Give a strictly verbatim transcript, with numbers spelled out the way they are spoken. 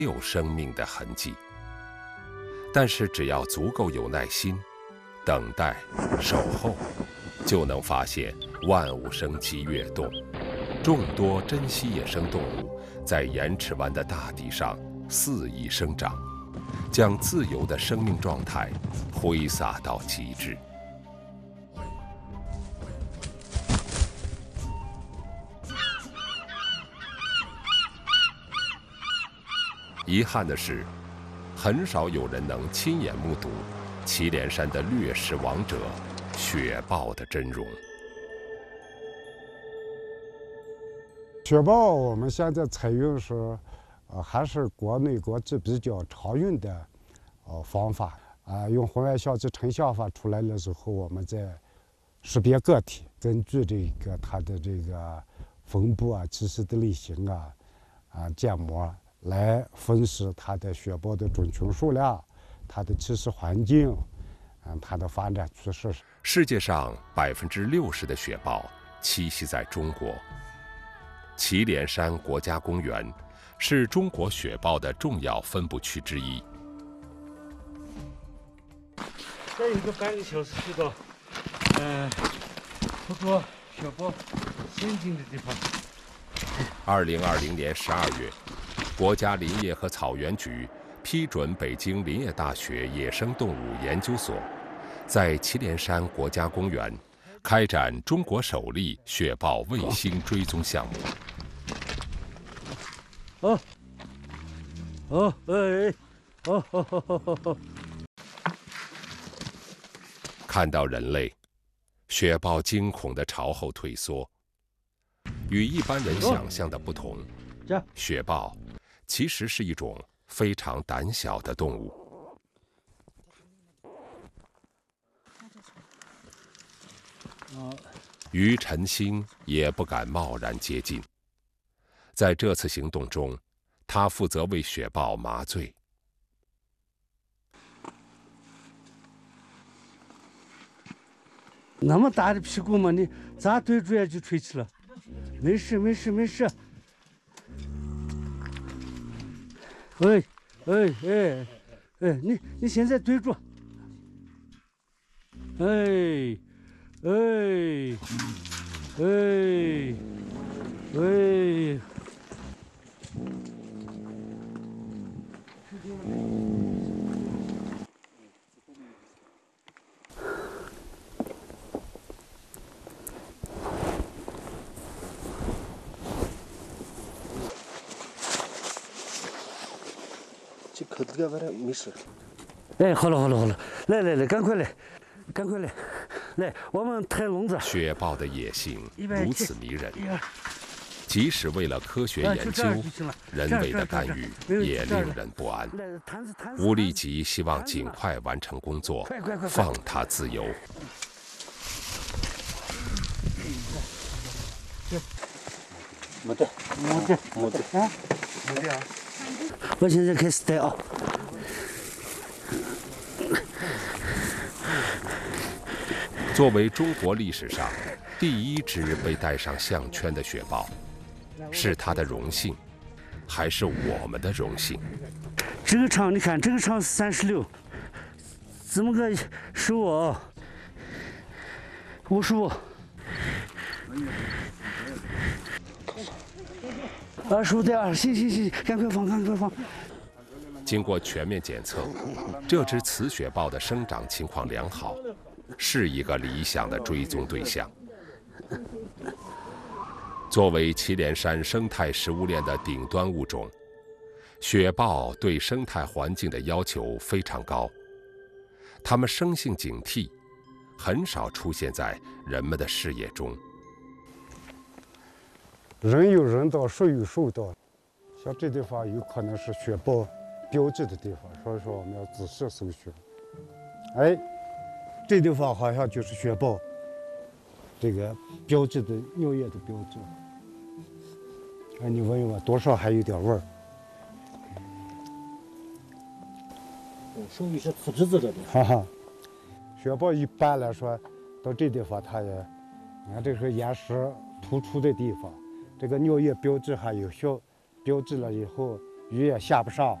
有生命的痕迹。但是只要足够有耐心，等待、守候，就能发现万物生机跃动，众多珍稀野生动物在盐池湾的大地上肆意生长，将自由的生命状态挥洒到极致。遗憾的是，很少有人能亲眼目睹祁连山的掠食王者雪豹的真容。 雪豹我们现在采用是，呃，还是国内国际比较常用的，呃，方法啊、呃，用红外相机成像法出来了之后，我们再识别个体，根据这个它的这个分布啊、栖息的类型啊、啊、建模。来分析它的雪豹的种群数量、它的栖息环境，嗯，它的发展趋势。 世界上百分之六十的雪豹栖息在中国。祁连山国家公园是中国雪豹的重要分布区之一。 再有个半个小时就到，嗯、呃，不过雪豹先进的地方。 二零二零年十二月。国家林业和草原局批准北京林业大学野生动物研究所，在祁连山国家公园开展中国首例雪豹卫星追踪项目。 哦，哦，哎，哦，哦，哦，哦，哦。 看到人类，雪豹惊恐地朝后退缩。与一般人想象的不同，雪豹其实是一种非常胆小的动物。于晨星也不敢贸然接近。在这次行动中，他负责为雪豹麻醉。 那么大的屁股嘛，你咋对住也就吹起了。没事，没事，没事。哎，哎，哎，哎，你你现在对住。哎，哎，哎，哎。 口子干完了没事。 哎，好了好了好了，来来来，赶快来，赶快来，来，我们抬笼子。 雪豹的野性如此迷人，即使为了科学研究，人为的干预也令人不安。吴立吉希望尽快完成工作，放它自由。 没得， 没得， 没得啊，没得啊。我现在开始带啊。 作为中国历史上第一只被戴上项圈的雪豹，是它的荣幸，还是我们的荣幸？ 这个长，你看这个长是三十六，这么个十五啊，五十五，二十五点二，行行行，赶快放，赶快放。 经过全面检测，这只雌雪豹的生长情况良好，是一个理想的追踪对象。作为祁连山生态食物链的顶端物种，雪豹对生态环境的要求非常高，它们生性警惕，很少出现在人们的视野中。 人有人道，树有树道，像这地方有可能是雪豹标志的地方，所以说我们要仔细搜寻。哎，这地方好像就是雪豹这个标志的尿液的标志。哎，你闻闻，多少还有点味儿。 属于是土质子的。 哈哈，雪豹一般来说到这地方，它也，你看这是岩石突出的地方，这个尿液标志还有效，标志了以后雨也下不上。